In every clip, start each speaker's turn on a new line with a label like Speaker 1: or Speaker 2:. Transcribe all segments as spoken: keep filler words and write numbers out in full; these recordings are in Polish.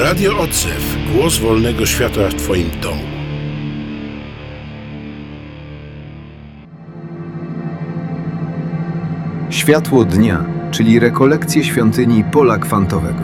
Speaker 1: Radio Odzew. Głos wolnego świata w Twoim domu.
Speaker 2: Światło dnia, czyli rekolekcje świątyni pola kwantowego.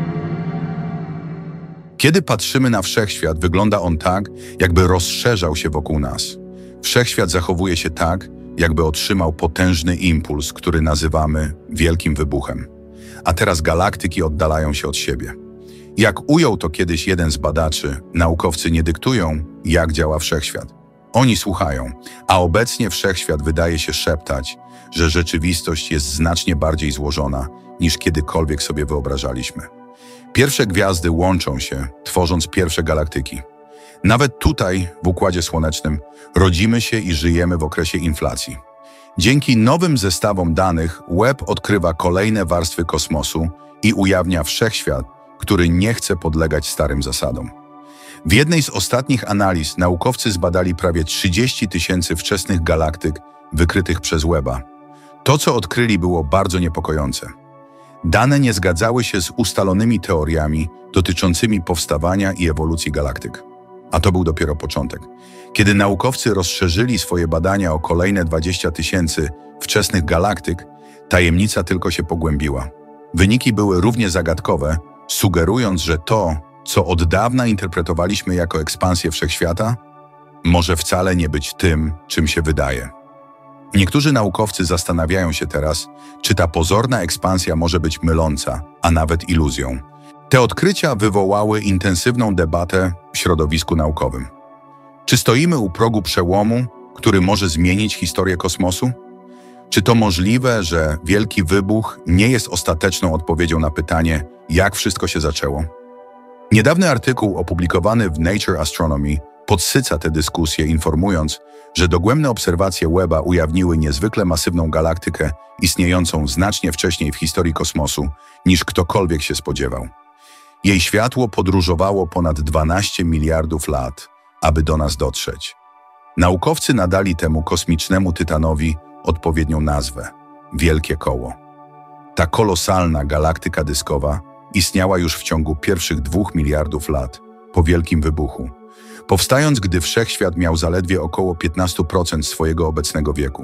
Speaker 3: Kiedy patrzymy na wszechświat, wygląda on tak, jakby rozszerzał się wokół nas. Wszechświat zachowuje się tak, jakby otrzymał potężny impuls, który nazywamy wielkim wybuchem. A teraz galaktyki oddalają się od siebie. Jak ujął to kiedyś jeden z badaczy, naukowcy nie dyktują, jak działa wszechświat. Oni słuchają, a obecnie wszechświat wydaje się szeptać, że rzeczywistość jest znacznie bardziej złożona, niż kiedykolwiek sobie wyobrażaliśmy. Pierwsze gwiazdy łączą się, tworząc pierwsze galaktyki. Nawet tutaj, w Układzie Słonecznym, rodzimy się i żyjemy w okresie inflacji. Dzięki nowym zestawom danych Webb odkrywa kolejne warstwy kosmosu i ujawnia wszechświat, który nie chce podlegać starym zasadom. W jednej z ostatnich analiz naukowcy zbadali prawie trzydzieści tysięcy wczesnych galaktyk wykrytych przez Webba. To, co odkryli, było bardzo niepokojące. Dane nie zgadzały się z ustalonymi teoriami dotyczącymi powstawania i ewolucji galaktyk. A to był dopiero początek. Kiedy naukowcy rozszerzyli swoje badania o kolejne dwadzieścia tysięcy wczesnych galaktyk, tajemnica tylko się pogłębiła. Wyniki były równie zagadkowe, sugerując, że to, co od dawna interpretowaliśmy jako ekspansję wszechświata, może wcale nie być tym, czym się wydaje. Niektórzy naukowcy zastanawiają się teraz, czy ta pozorna ekspansja może być myląca, a nawet iluzją. Te odkrycia wywołały intensywną debatę w środowisku naukowym. Czy stoimy u progu przełomu, który może zmienić historię kosmosu? Czy to możliwe, że Wielki Wybuch nie jest ostateczną odpowiedzią na pytanie, jak wszystko się zaczęło? Niedawny artykuł opublikowany w Nature Astronomy podsyca tę dyskusję, informując, że dogłębne obserwacje Webba ujawniły niezwykle masywną galaktykę istniejącą znacznie wcześniej w historii kosmosu, niż ktokolwiek się spodziewał. Jej światło podróżowało ponad dwanaście miliardów lat, aby do nas dotrzeć. Naukowcy nadali temu kosmicznemu tytanowi odpowiednią nazwę – Wielkie Koło. Ta kolosalna galaktyka dyskowa istniała już w ciągu pierwszych dwóch miliardów lat po Wielkim Wybuchu, powstając, gdy wszechświat miał zaledwie około piętnaście procent swojego obecnego wieku.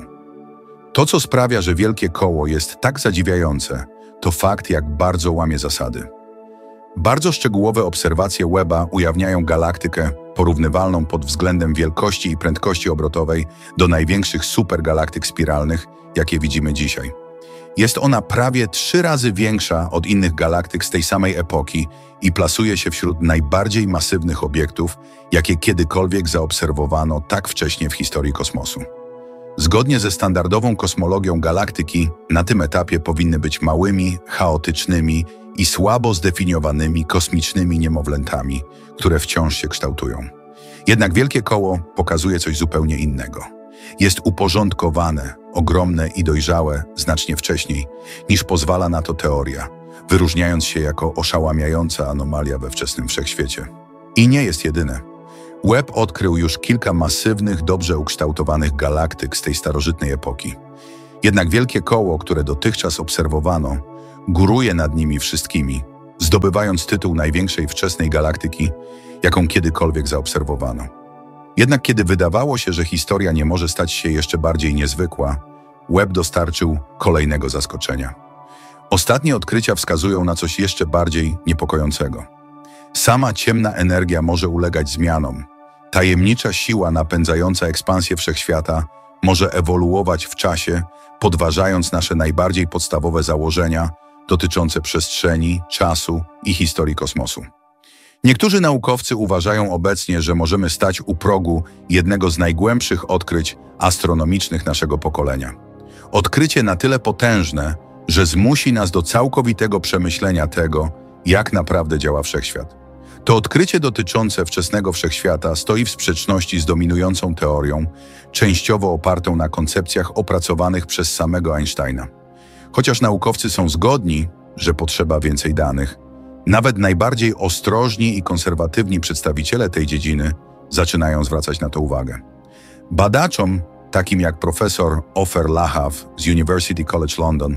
Speaker 3: To, co sprawia, że Wielkie Koło jest tak zadziwiające, to fakt, jak bardzo łamie zasady. Bardzo szczegółowe obserwacje Webba ujawniają galaktykę porównywalną pod względem wielkości i prędkości obrotowej do największych supergalaktyk spiralnych, jakie widzimy dzisiaj. Jest ona prawie trzy razy większa od innych galaktyk z tej samej epoki i plasuje się wśród najbardziej masywnych obiektów, jakie kiedykolwiek zaobserwowano tak wcześnie w historii kosmosu. Zgodnie ze standardową kosmologią galaktyki, na tym etapie powinny być małymi, chaotycznymi i słabo zdefiniowanymi kosmicznymi niemowlętami, które wciąż się kształtują. Jednak Wielkie Koło pokazuje coś zupełnie innego. Jest uporządkowane, ogromne i dojrzałe znacznie wcześniej, niż pozwala na to teoria, wyróżniając się jako oszałamiająca anomalia we wczesnym wszechświecie. I nie jest jedyne. Webb odkrył już kilka masywnych, dobrze ukształtowanych galaktyk z tej starożytnej epoki. Jednak Wielkie Koło, które dotychczas obserwowano, góruje nad nimi wszystkimi, zdobywając tytuł największej wczesnej galaktyki, jaką kiedykolwiek zaobserwowano. Jednak kiedy wydawało się, że historia nie może stać się jeszcze bardziej niezwykła, Webb dostarczył kolejnego zaskoczenia. Ostatnie odkrycia wskazują na coś jeszcze bardziej niepokojącego. Sama ciemna energia może ulegać zmianom. Tajemnicza siła napędzająca ekspansję wszechświata może ewoluować w czasie, podważając nasze najbardziej podstawowe założenia dotyczące przestrzeni, czasu i historii kosmosu. Niektórzy naukowcy uważają obecnie, że możemy stać u progu jednego z najgłębszych odkryć astronomicznych naszego pokolenia. Odkrycie na tyle potężne, że zmusi nas do całkowitego przemyślenia tego, jak naprawdę działa wszechświat. To odkrycie dotyczące wczesnego wszechświata stoi w sprzeczności z dominującą teorią, częściowo opartą na koncepcjach opracowanych przez samego Einsteina. Chociaż naukowcy są zgodni, że potrzeba więcej danych, nawet najbardziej ostrożni i konserwatywni przedstawiciele tej dziedziny zaczynają zwracać na to uwagę. Badaczom, takim jak profesor Ofer Lahav z University College London,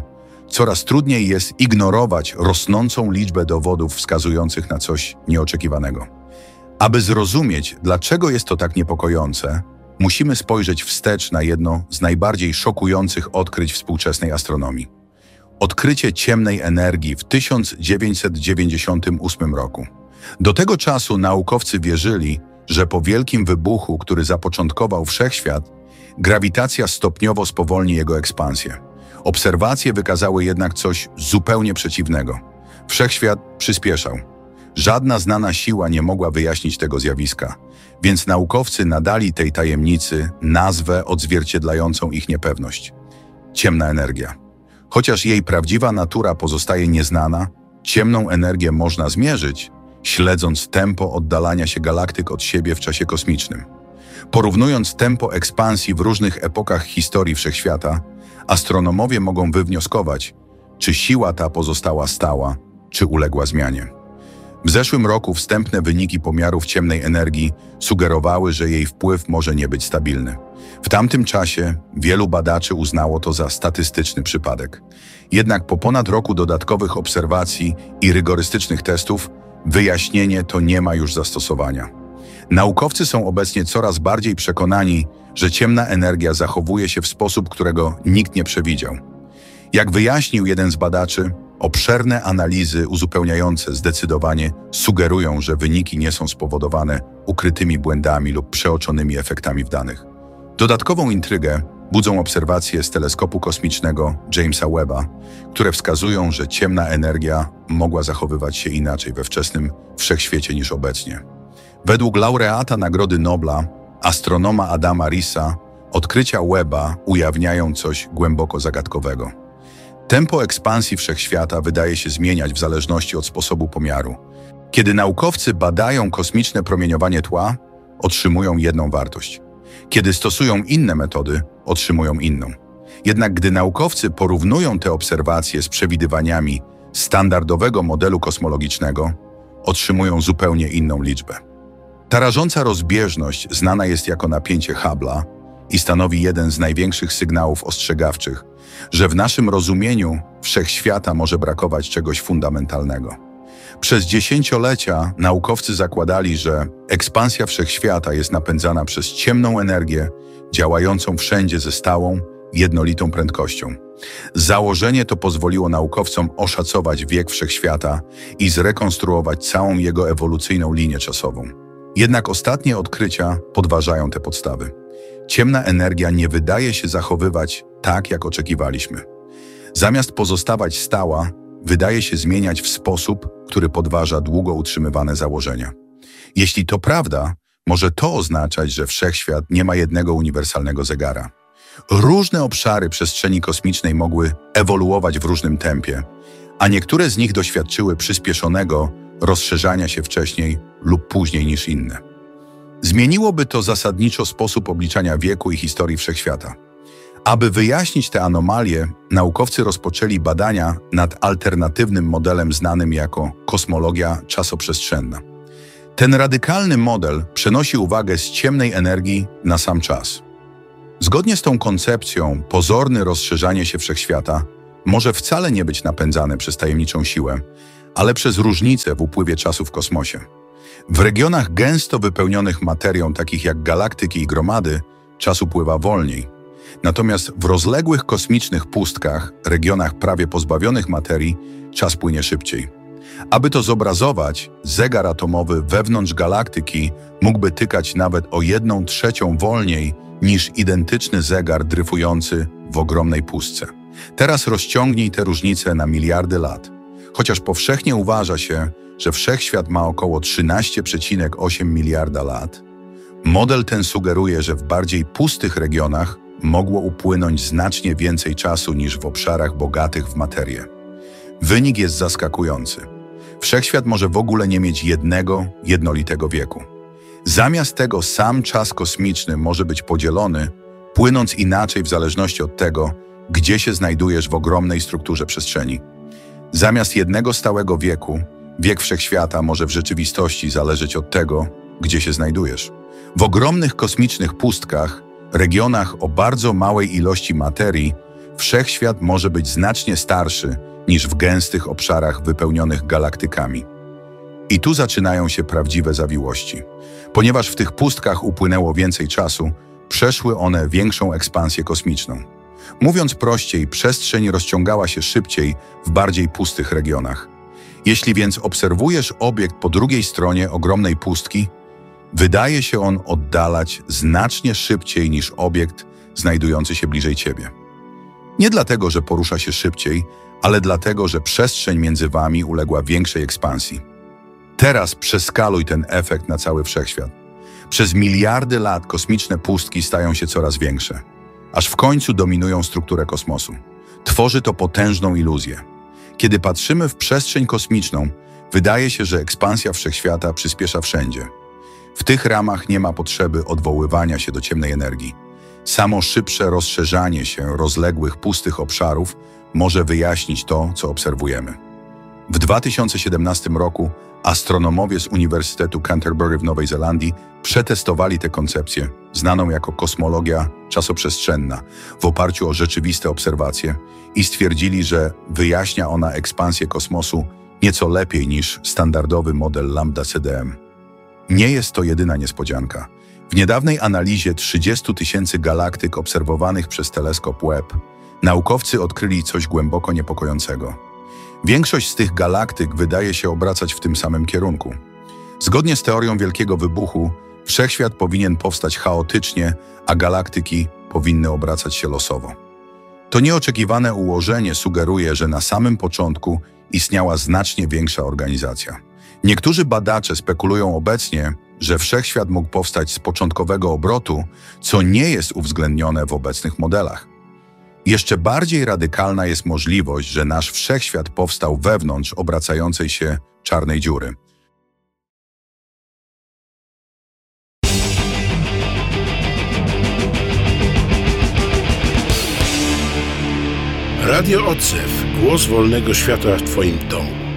Speaker 3: coraz trudniej jest ignorować rosnącą liczbę dowodów wskazujących na coś nieoczekiwanego. Aby zrozumieć, dlaczego jest to tak niepokojące, musimy spojrzeć wstecz na jedno z najbardziej szokujących odkryć współczesnej astronomii. Odkrycie ciemnej energii w tysiąc dziewięćset dziewięćdziesiątym ósmym roku. Do tego czasu naukowcy wierzyli, że po wielkim wybuchu, który zapoczątkował wszechświat, grawitacja stopniowo spowolni jego ekspansję. Obserwacje wykazały jednak coś zupełnie przeciwnego. Wszechświat przyspieszał. Żadna znana siła nie mogła wyjaśnić tego zjawiska, więc naukowcy nadali tej tajemnicy nazwę odzwierciedlającą ich niepewność. Ciemna energia. Chociaż jej prawdziwa natura pozostaje nieznana, ciemną energię można zmierzyć, śledząc tempo oddalania się galaktyk od siebie w czasie kosmicznym. Porównując tempo ekspansji w różnych epokach historii wszechświata, astronomowie mogą wywnioskować, czy siła ta pozostała stała, czy uległa zmianie. W zeszłym roku wstępne wyniki pomiarów ciemnej energii sugerowały, że jej wpływ może nie być stabilny. W tamtym czasie wielu badaczy uznało to za statystyczny przypadek. Jednak po ponad roku dodatkowych obserwacji i rygorystycznych testów, wyjaśnienie to nie ma już zastosowania. Naukowcy są obecnie coraz bardziej przekonani, że ciemna energia zachowuje się w sposób, którego nikt nie przewidział. Jak wyjaśnił jeden z badaczy, obszerne analizy uzupełniające zdecydowanie sugerują, że wyniki nie są spowodowane ukrytymi błędami lub przeoczonymi efektami w danych. Dodatkową intrygę budzą obserwacje z teleskopu kosmicznego Jamesa Webba, które wskazują, że ciemna energia mogła zachowywać się inaczej we wczesnym wszechświecie niż obecnie. Według laureata Nagrody Nobla, astronoma Adama Risa, odkrycia Webba ujawniają coś głęboko zagadkowego. Tempo ekspansji wszechświata wydaje się zmieniać w zależności od sposobu pomiaru. Kiedy naukowcy badają kosmiczne promieniowanie tła, otrzymują jedną wartość. Kiedy stosują inne metody, otrzymują inną. Jednak gdy naukowcy porównują te obserwacje z przewidywaniami standardowego modelu kosmologicznego, otrzymują zupełnie inną liczbę. Ta rażąca rozbieżność znana jest jako napięcie Hubble'a i stanowi jeden z największych sygnałów ostrzegawczych, że w naszym rozumieniu wszechświata może brakować czegoś fundamentalnego. Przez dziesięciolecia naukowcy zakładali, że ekspansja wszechświata jest napędzana przez ciemną energię działającą wszędzie ze stałą, jednolitą prędkością. Założenie to pozwoliło naukowcom oszacować wiek wszechświata i zrekonstruować całą jego ewolucyjną linię czasową. Jednak ostatnie odkrycia podważają te podstawy. Ciemna energia nie wydaje się zachowywać tak, jak oczekiwaliśmy. Zamiast pozostawać stała, wydaje się zmieniać w sposób, który podważa długo utrzymywane założenia. Jeśli to prawda, może to oznaczać, że wszechświat nie ma jednego uniwersalnego zegara. Różne obszary przestrzeni kosmicznej mogły ewoluować w różnym tempie, a niektóre z nich doświadczyły przyspieszonego rozszerzania się wcześniej lub później niż inne. Zmieniłoby to zasadniczo sposób obliczania wieku i historii wszechświata. Aby wyjaśnić te anomalie, naukowcy rozpoczęli badania nad alternatywnym modelem znanym jako kosmologia czasoprzestrzenna. Ten radykalny model przenosi uwagę z ciemnej energii na sam czas. Zgodnie z tą koncepcją, pozorne rozszerzanie się wszechświata może wcale nie być napędzane przez tajemniczą siłę, ale przez różnice w upływie czasu w kosmosie. W regionach gęsto wypełnionych materią, takich jak galaktyki i gromady, czas upływa wolniej. Natomiast w rozległych kosmicznych pustkach, regionach prawie pozbawionych materii, czas płynie szybciej. Aby to zobrazować, zegar atomowy wewnątrz galaktyki mógłby tykać nawet o jedną trzecią wolniej niż identyczny zegar dryfujący w ogromnej pustce. Teraz rozciągnij te różnice na miliardy lat. Chociaż powszechnie uważa się, że wszechświat ma około trzynaście przecinek osiem miliarda lat, model ten sugeruje, że w bardziej pustych regionach mogło upłynąć znacznie więcej czasu niż w obszarach bogatych w materię. Wynik jest zaskakujący. Wszechświat może w ogóle nie mieć jednego, jednolitego wieku. Zamiast tego sam czas kosmiczny może być podzielony, płynąc inaczej w zależności od tego, gdzie się znajdujesz w ogromnej strukturze przestrzeni. Zamiast jednego stałego wieku, wiek wszechświata może w rzeczywistości zależeć od tego, gdzie się znajdujesz. W ogromnych kosmicznych pustkach, regionach o bardzo małej ilości materii, Wszechświat może być znacznie starszy niż w gęstych obszarach wypełnionych galaktykami. I tu zaczynają się prawdziwe zawiłości. Ponieważ w tych pustkach upłynęło więcej czasu, przeszły one większą ekspansję kosmiczną. Mówiąc prościej, przestrzeń rozciągała się szybciej w bardziej pustych regionach. Jeśli więc obserwujesz obiekt po drugiej stronie ogromnej pustki, wydaje się on oddalać znacznie szybciej niż obiekt znajdujący się bliżej ciebie. Nie dlatego, że porusza się szybciej, ale dlatego, że przestrzeń między wami uległa większej ekspansji. Teraz przeskaluj ten efekt na cały wszechświat. Przez miliardy lat kosmiczne pustki stają się coraz większe, aż w końcu dominują strukturę kosmosu. Tworzy to potężną iluzję. Kiedy patrzymy w przestrzeń kosmiczną, wydaje się, że ekspansja wszechświata przyspiesza wszędzie. W tych ramach nie ma potrzeby odwoływania się do ciemnej energii. Samo szybsze rozszerzanie się rozległych, pustych obszarów może wyjaśnić to, co obserwujemy. W dwa tysiące siedemnastym roku astronomowie z Uniwersytetu Canterbury w Nowej Zelandii przetestowali tę koncepcję, znaną jako kosmologia czasoprzestrzenna, w oparciu o rzeczywiste obserwacje i stwierdzili, że wyjaśnia ona ekspansję kosmosu nieco lepiej niż standardowy model lambda C D M. Nie jest to jedyna niespodzianka. W niedawnej analizie trzydziestu tysięcy galaktyk obserwowanych przez teleskop Webb naukowcy odkryli coś głęboko niepokojącego. Większość z tych galaktyk wydaje się obracać w tym samym kierunku. Zgodnie z teorią Wielkiego Wybuchu, wszechświat powinien powstać chaotycznie, a galaktyki powinny obracać się losowo. To nieoczekiwane ułożenie sugeruje, że na samym początku istniała znacznie większa organizacja. Niektórzy badacze spekulują obecnie, że wszechświat mógł powstać z początkowego obrotu, co nie jest uwzględnione w obecnych modelach. Jeszcze bardziej radykalna jest możliwość, że nasz wszechświat powstał wewnątrz obracającej się czarnej dziury.
Speaker 1: Radio Odzew. Głos wolnego świata w Twoim domu.